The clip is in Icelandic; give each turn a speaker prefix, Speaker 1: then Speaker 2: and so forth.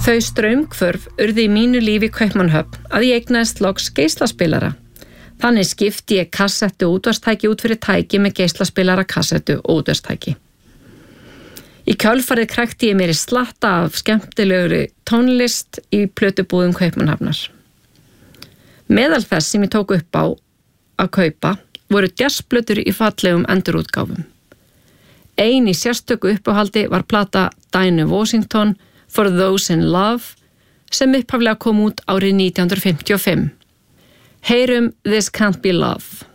Speaker 1: Þau straumhvörf urðu í mínu lífi í Kaupmannahöfn að ég eignaðist loks geislaspilara. Þannig skipti ég kassettu og útvarpstæki út fyrir tæki með geislaspilara, kassettu og útvarpstæki. Í kjölfarið krækti ég mér í slatta af skemmtilegri tónlist í plötubúðum Kaupmannahafnar. Meðal þess sem ég tók upp á að kaupa voru jazzplötur í fallegum endurútgáfum. Ein í sérstöku uppáhaldi var plata Dinah Washington For Those in Love sem upphaflega kom út árið 1955. Heyrum This Can't Be Love.